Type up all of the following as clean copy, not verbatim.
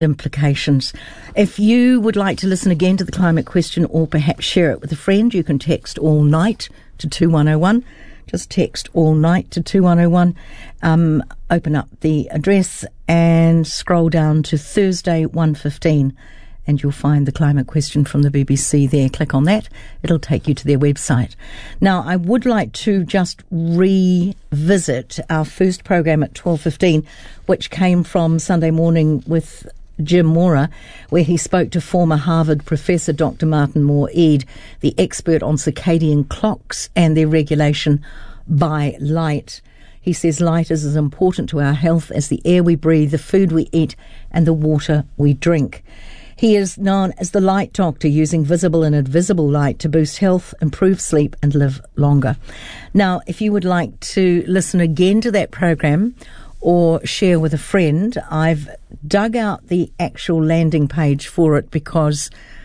implications. If you would like to listen again to the climate question or perhaps share it with a friend, you can text all night to 2101. Just text all night to 2101. Open up the address and scroll down to Thursday 1:15 and you'll find the climate question from the BBC there. Click on that. It'll take you to their website. Now, I would like to just revisit our first program at 12:15, which came from Sunday Morning with Jim Mora, where he spoke to former Harvard professor Dr. Martin Moore-Ede, the expert on circadian clocks and their regulation by light. He says light is as important to our health as the air we breathe, the food we eat, and the water we drink. He is known as the light doctor, using visible and invisible light to boost health, improve sleep, and live longer. Now, if you would like to listen again to that program or share with a friend, I've dug out the actual landing page for it because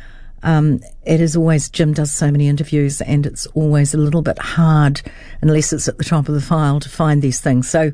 it is always, Jim does so many interviews and it's always a little bit hard, unless it's at the top of the file, to find these things. So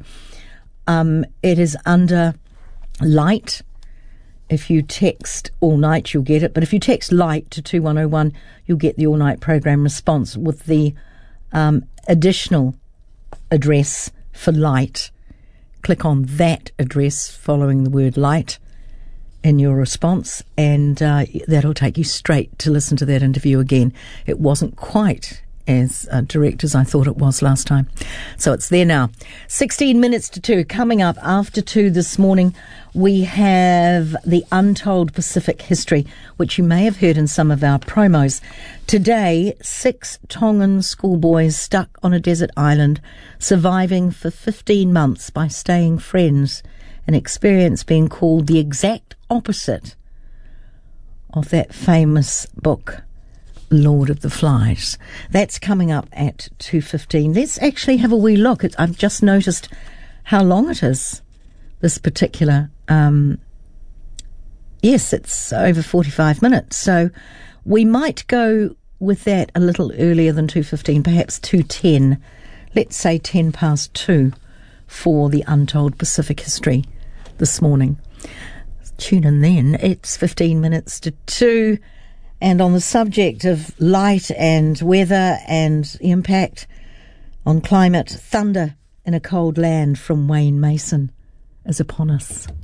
it is under light. If you text all night, you'll get it. But if you text light to 2101, you'll get the all night program response with the additional address for light. Click on that address following the word light in your response, and that'll take you straight to listen to that interview again. It wasn't quite as direct as I thought it was last time. So it's there now. 16 minutes to 2. Coming up after 2 this morning, we have the Untold Pacific History, which you may have heard in some of our promos. Today, 6 Tongan schoolboys stuck on a desert island, surviving for 15 months by staying friends, an experience being called the exact opposite of that famous book, Lord of the Flies. That's coming up at 2:15. Let's actually have a wee look. I've just noticed how long it is, this particular yes, it's over 45 minutes. So we might go with that a little earlier than 2:15, perhaps 2:10. Let's say 10 past 2 for the Untold Pacific History this morning. Tune in then. It's 15 minutes to 2. And on the subject of light and weather and impact on climate, thunder in a cold land from Wayne Mason is upon us.